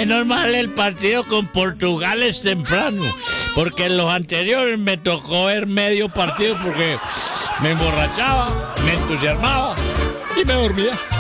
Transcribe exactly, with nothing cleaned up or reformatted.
Menos mal el partido con Portugal es temprano, porque en los anteriores me tocó ver medio partido porque me emborrachaba, me entusiasmaba y me dormía.